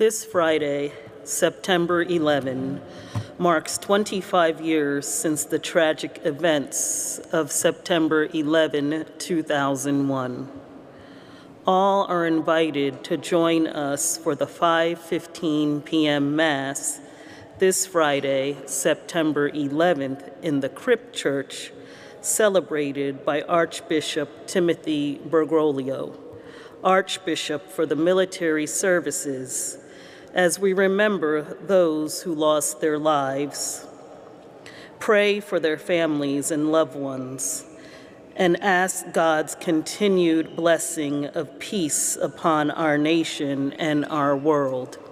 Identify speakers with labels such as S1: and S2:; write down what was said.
S1: This Friday, September 11, marks 25 years since the tragic events of September 11, 2001. All are invited to join us for the 5:15 p.m. Mass this Friday, September 11th, in the Crypt Church, celebrated by Archbishop Timothy Bergoglio, Archbishop for the Military Services, as we remember those who lost their lives. Pray for their families and loved ones, and ask God's continued blessing of peace upon our nation and our world.